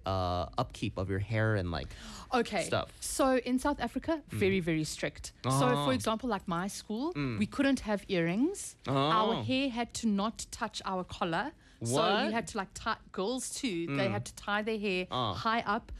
upkeep of your hair and like Okay. stuff? So in South Africa, very, very strict. So for example, like my school, we couldn't have earrings. Our hair had to not touch our collar. So What? we had to like tie, girls too, they had to tie their hair high up.